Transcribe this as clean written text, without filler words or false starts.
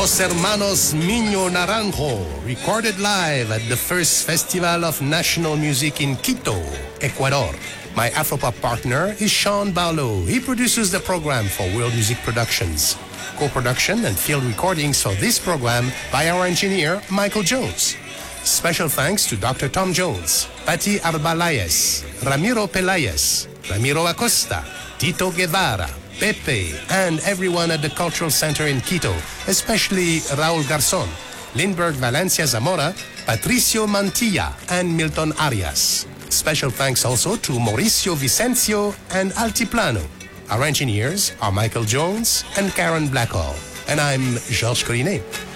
Los Hermanos Miño Naranjo, recorded live at the first Festival of National Music in Quito, Ecuador. My Afropop partner is Sean Barlow. He produces the program for World Music Productions. Co-production and field recordings for this program by our engineer, Michael Jones. Special thanks to Dr. Tom Jones, Patti Arbalayes, Ramiro Pelayes, Ramiro Acosta, Tito Guevara, Pepe, and everyone at the Cultural Center in Quito, especially Raul Garzon, Lindbergh Valencia Zamora, Patricio Mantilla, and Milton Arias. Special thanks also to Mauricio Vicencio and Altiplano. Our engineers are Michael Jones and Karen Blackhall. And I'm Georges Collinet.